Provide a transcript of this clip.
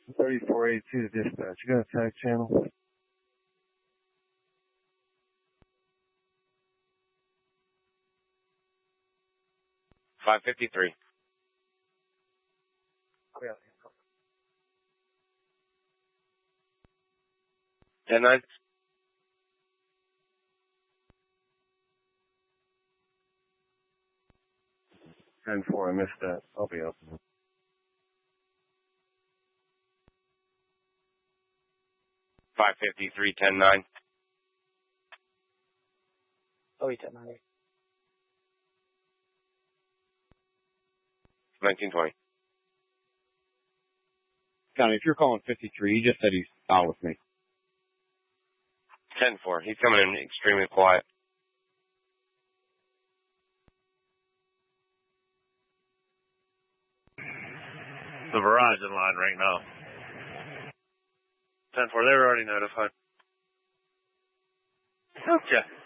3482 to dispatch. You got a tag channel? $553. Yeah. 10-9. 10-4, I missed that. I'll be up. 553, 10-9. Oh, 10-9. 1920. Connie, if you're calling 53, he just said he's out with me. 10-4. He's coming in extremely quiet. The Verizon line right now. 10-4, they were already notified. Gotcha.